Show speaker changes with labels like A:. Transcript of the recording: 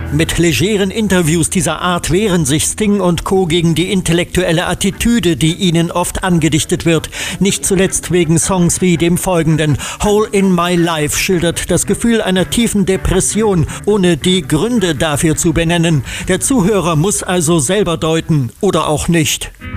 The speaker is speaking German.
A: Mit legeren Interviews dieser Art wehren sich Sting und Co. gegen die intellektuelle Attitüde, die ihnen oft angedichtet wird. Nicht zuletzt wegen Songs wie dem folgenden. Hole in My Life schildert das Gefühl einer tiefen Depression, ohne die Gründe dafür zu benennen. Der Zuhörer muss also selber deuten oder auch nicht.